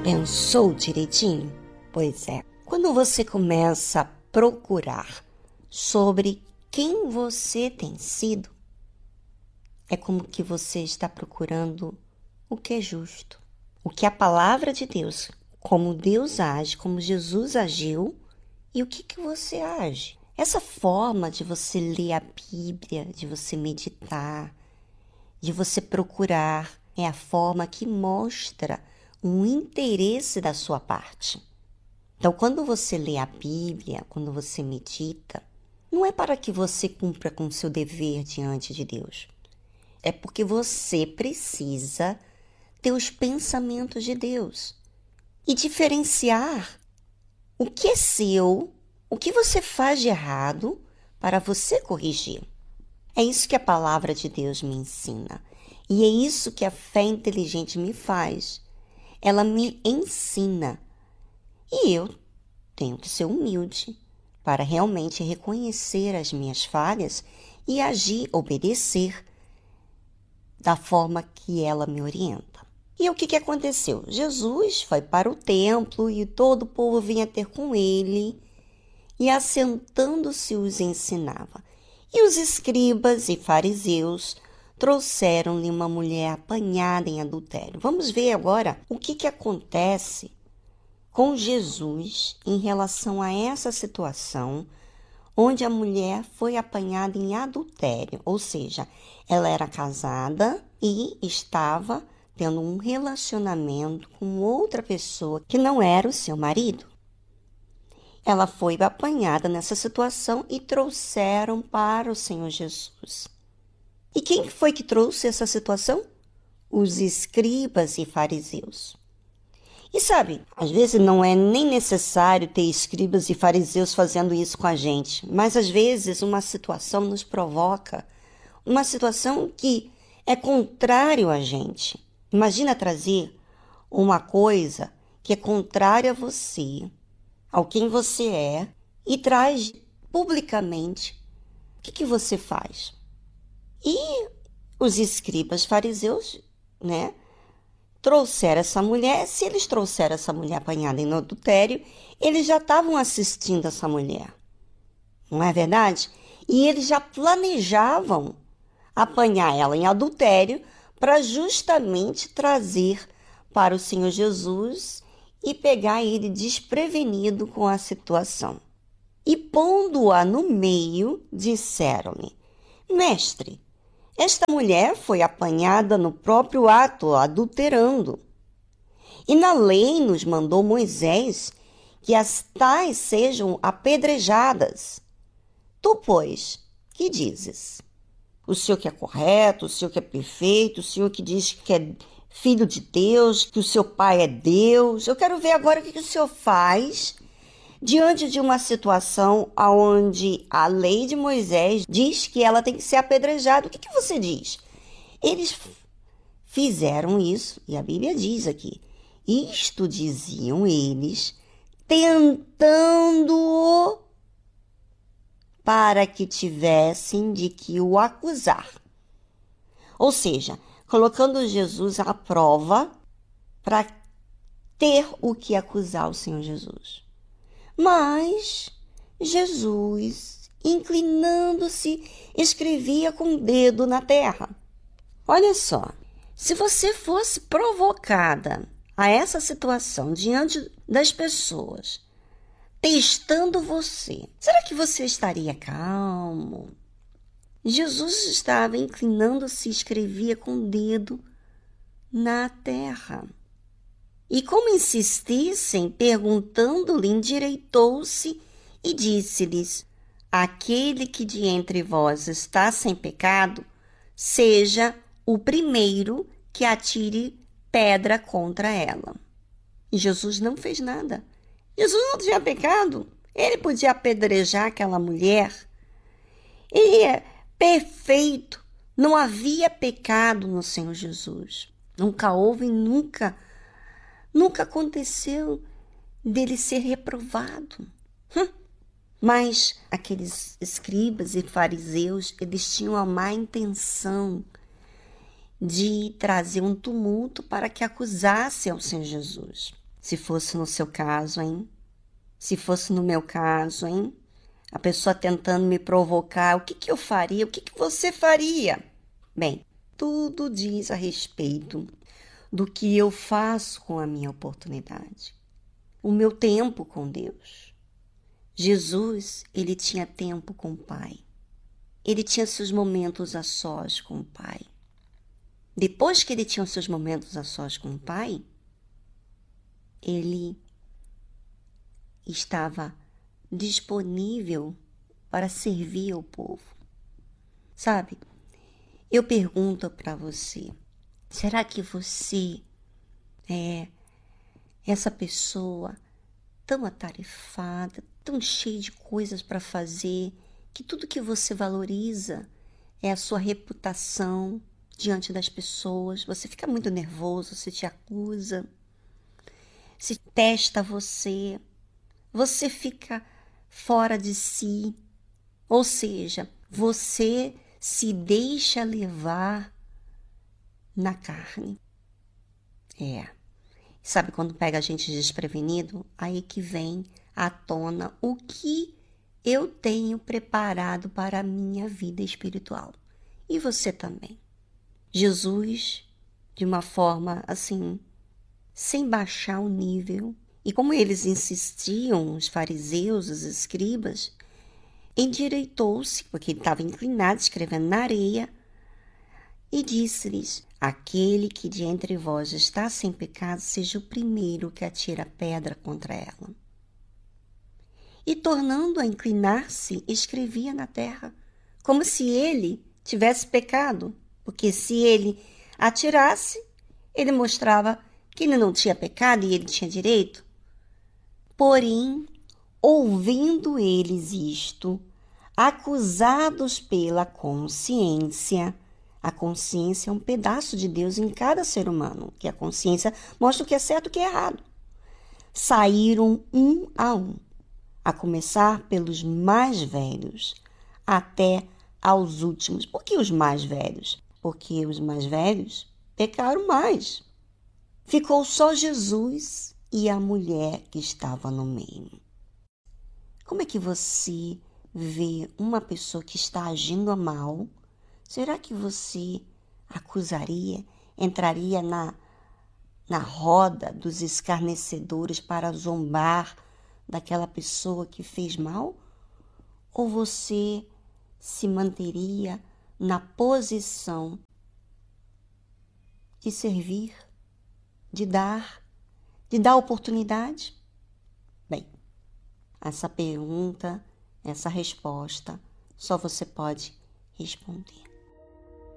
Pensou direitinho? Pois é. Quando você começa a procurar sobre quem você tem sido, é como que você está procurando o que é justo. O que a palavra de Deus, como Deus age, como Jesus agiu e o que você age. Essa forma de você ler a Bíblia, de você meditar, de você procurar, é a forma que mostra um interesse da sua parte. Então, quando você lê a Bíblia, quando você medita, não é para que você cumpra com o seu dever diante de Deus. É porque você precisa ter os pensamentos de Deus e diferenciar o que é seu, o que você faz de errado para você corrigir. É isso que a palavra de Deus me ensina. E é isso que a fé inteligente me faz. Ela me ensina. E eu tenho que ser humilde para realmente reconhecer as minhas falhas e agir, obedecer da forma que ela me orienta. E o que aconteceu? Jesus foi para o templo e todo o povo vinha ter com ele e assentando-se os ensinava. E os escribas e fariseus trouxeram-lhe uma mulher apanhada em adultério. Vamos ver agora o que acontece com Jesus em relação a essa situação onde a mulher foi apanhada em adultério, ou seja, ela era casada e estava tendo um relacionamento com outra pessoa que não era o seu marido. Ela foi apanhada nessa situação e trouxeram para o Senhor Jesus. E quem foi que trouxe essa situação? Os escribas e fariseus. E sabe, às vezes não é nem necessário ter escribas e fariseus fazendo isso com a gente, mas às vezes uma situação nos provoca, uma situação que é contrário a gente. Imagina trazer uma coisa que é contrária a você, ao quem você é, e traz publicamente. O que você faz? E os escribas fariseus, trouxeram essa mulher. Se eles trouxeram essa mulher apanhada em adultério, eles já estavam assistindo essa mulher. Não é verdade? E eles já planejavam apanhar ela em adultério para justamente trazer para o Senhor Jesus e pegar ele desprevenido com a situação. E pondo-a no meio, disseram-lhe: Mestre, esta mulher foi apanhada no próprio ato, adulterando. E na lei nos mandou Moisés que as tais sejam apedrejadas. Tu, pois, que dizes? O Senhor que é correto, o Senhor que é perfeito, o Senhor que diz que é filho de Deus, que o seu pai é Deus. Eu quero ver agora o que o Senhor faz diante de uma situação onde a lei de Moisés diz que ela tem que ser apedrejada. O que você diz? Eles fizeram isso, e a Bíblia diz aqui, isto diziam eles, tentando-o para que tivessem de que o acusar. Ou seja, colocando Jesus à prova para ter o que acusar o Senhor Jesus. Mas Jesus, inclinando-se, escrevia com o dedo na terra. Olha só, se você fosse provocada a essa situação diante das pessoas, testando você, será que você estaria calmo? Jesus estava inclinando-se e escrevia com o dedo na terra. E como insistissem, perguntando-lhe, endireitou-se e disse-lhes: aquele que de entre vós está sem pecado, seja o primeiro que atire pedra contra ela. E Jesus não fez nada. Jesus não tinha pecado. Ele podia apedrejar aquela mulher. Ele é perfeito. Não havia pecado no Senhor Jesus. Nunca houve e nunca aconteceu dele ser reprovado. Mas aqueles escribas e fariseus, eles tinham a má intenção de trazer um tumulto para que acusasse ao Senhor Jesus. Se fosse no seu caso, hein? Se fosse no meu caso, hein? A pessoa tentando me provocar, o que eu faria? O que você faria? Bem, tudo diz a respeito do que eu faço com a minha oportunidade. O meu tempo com Deus. Jesus, ele tinha tempo com o Pai. Ele tinha seus momentos a sós com o Pai. Depois que ele tinha os seus momentos a sós com o Pai, ele estava disponível para servir ao povo. Sabe, eu pergunto para você, será que você é essa pessoa tão atarefada, tão cheia de coisas para fazer, que tudo que você valoriza é a sua reputação diante das pessoas? Você fica muito nervoso, se te acusa, se testa você fica fora de si, ou seja, você se deixa levar na carne. Sabe quando pega a gente desprevenido? Aí que vem à tona o que eu tenho preparado para a minha vida espiritual. E você também. Jesus, de uma forma assim, sem baixar o nível, e como eles insistiam, os fariseus, os escribas, endireitou-se, porque ele estava inclinado, escrevendo na areia, e disse-lhes: aquele que de entre vós está sem pecado, seja o primeiro que atira a pedra contra ela. E tornando a inclinar-se, escrevia na terra, como se ele tivesse pecado, porque se ele atirasse, ele mostrava que ele não tinha pecado e ele tinha direito. Porém, ouvindo eles isto, acusados pela consciência, a consciência é um pedaço de Deus em cada ser humano, que a consciência mostra o que é certo e o que é errado. Saíram um, a começar pelos mais velhos, até aos últimos. Por que os mais velhos? Porque os mais velhos pecaram mais. Ficou só Jesus e a mulher que estava no meio. Como é que você vê uma pessoa que está agindo mal? Será que você acusaria, entraria na roda dos escarnecedores para zombar daquela pessoa que fez mal? Ou você se manteria na posição de servir, de dar oportunidade? Bem, essa pergunta, essa resposta, só você pode responder.